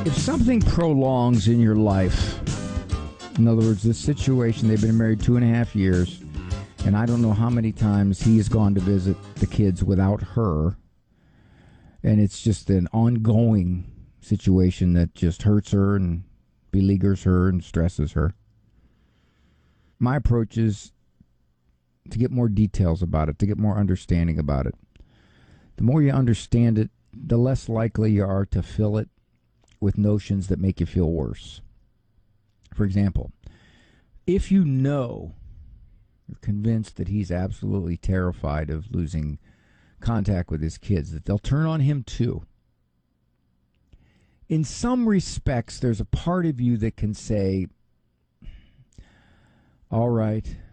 If something prolongs in your life, in other words, this situation, they've been married 2.5 years, and I don't know how many times he has gone to visit the kids without her, and it's just an ongoing situation that just hurts her and beleaguers her and stresses her. My approach is to get more details about it, to get more understanding about it. The more you understand it, the less likely you are to fill it with notions that make you feel worse. For example, if you know, you're convinced that he's absolutely terrified of losing contact with his kids, that they'll turn on him too. In some respects, there's a part of you that can say, all right,